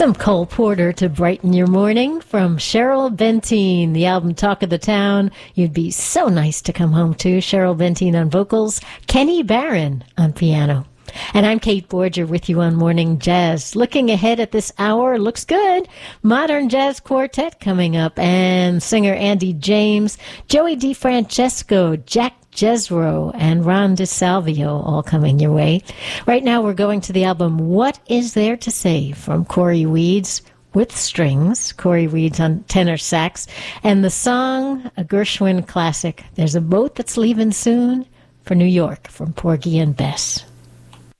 Some Cole Porter to brighten your morning from Cheryl Benteen, the album Talk of the Town. You'd be so nice to come home to. Cheryl Benteen on vocals, Kenny Barron on piano. And I'm Kate Borger with you on Morning Jazz. Looking ahead at this hour, looks good. Modern Jazz Quartet coming up, and singer Andy James, Joey DeFrancesco, Jack Jesro, and Ron DeSalvio all coming your way. Right now we're going to the album What Is There to Say from Corey Weeds with strings, Corey Weeds on tenor sax, and the song, a Gershwin classic, There's a Boat That's Leaving Soon for New York from Porgy and Bess.